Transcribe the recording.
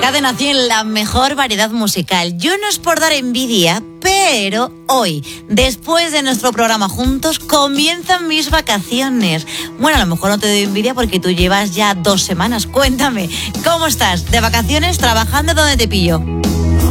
Cadena 100, la mejor variedad musical. Yo no es por dar envidia, pero hoy, después de nuestro programa juntos, comienzan mis vacaciones. Bueno, a lo mejor no te doy envidia porque tú llevas ya 2 semanas. Cuéntame, ¿cómo estás? ¿De vacaciones? ¿Trabajando? ¿Dónde te pillo?